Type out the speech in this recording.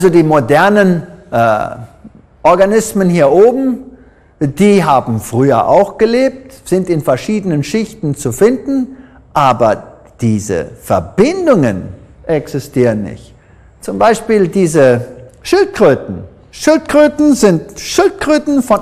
Also die modernen Organismen hier oben, die haben früher auch gelebt, sind in verschiedenen Schichten zu finden, aber diese Verbindungen existieren nicht. Zum Beispiel diese Schildkröten. Schildkröten sind Schildkröten von